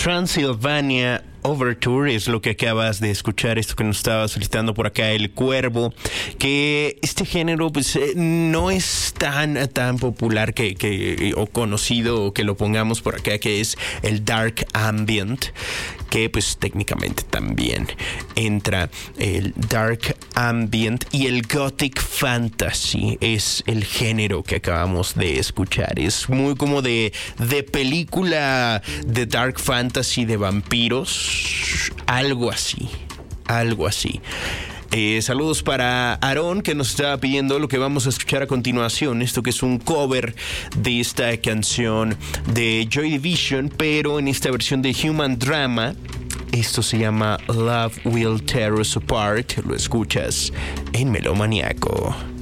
Transylvania Overture es lo que acabas de escuchar, esto que nos estaba solicitando por acá el Cuervo, que este género pues no es tan popular o conocido, o que lo pongamos por acá, que es el Dark Ambient, que pues técnicamente también entra el Dark Ambient, y el Gothic Fantasy es el género que acabamos de escuchar. Es muy como de película de Dark Fantasy de vampiros, algo así. Saludos para Aarón, que nos estaba pidiendo lo que vamos a escuchar a continuación, esto que es un cover de esta canción de Joy Division, pero en esta versión de Human Drama. Esto se llama Love Will Tear Us Apart. Lo escuchas en Melomaniaco.